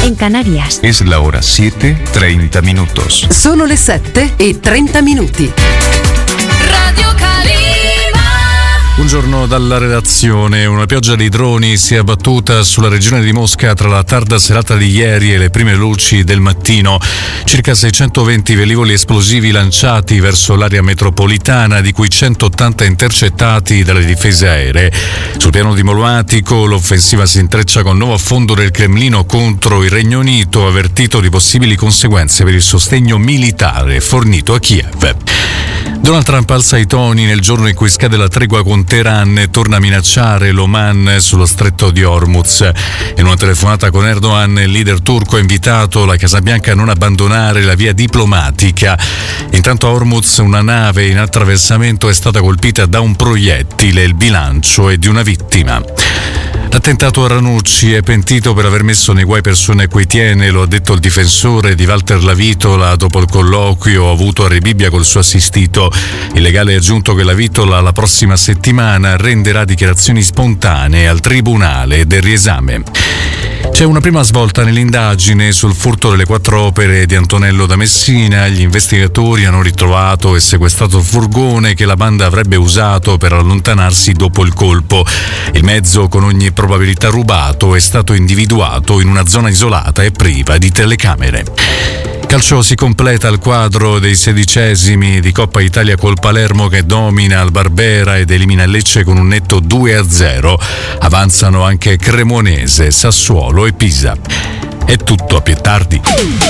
en Canarias. Es la hora 7:30 minutos. Sono le 7:30. Radio Calima. Buongiorno dalla redazione. Una pioggia di droni si è abbattuta sulla regione di Mosca tra la tarda serata di ieri e le prime luci del mattino. Circa 620 velivoli esplosivi lanciati verso l'area metropolitana, di cui 180 intercettati dalle difese aeree. Sul piano diplomatico, l'offensiva si intreccia con nuovo affondo del Cremlino contro il Regno Unito, avvertito di possibili conseguenze per il sostegno militare fornito a Kiev. Donald Trump alza i toni nel giorno in cui scade la tregua con Teheran e torna a minacciare l'Oman sullo stretto di Hormuz. In una telefonata con Erdogan, il leader turco ha invitato la Casa Bianca a non abbandonare la via diplomatica. Intanto a Hormuz una nave in attraversamento è stata colpita da un proiettile, il bilancio è di una vittima. L'attentato a Ranucci: è pentito per aver messo nei guai persone a cui tiene, lo ha detto il difensore di Walter Lavitola dopo il colloquio avuto a Rebibbia col suo assistito. Il legale ha aggiunto che Lavitola la prossima settimana renderà dichiarazioni spontanee al tribunale del riesame. C'è una prima svolta nell'indagine sul furto delle 4 opere di Antonello da Messina. Gli investigatori hanno ritrovato e sequestrato il furgone che la banda avrebbe usato per allontanarsi dopo il colpo. Il mezzo, con ogni probabilità rubato, è stato individuato in una zona isolata e priva di telecamere. Calcio: si completa il quadro dei 16esimi di Coppa Italia col Palermo che domina al Barbera ed elimina il Lecce con un netto 2-0. Avanzano anche Cremonese, Sassuolo e Pisa. È tutto, a più tardi.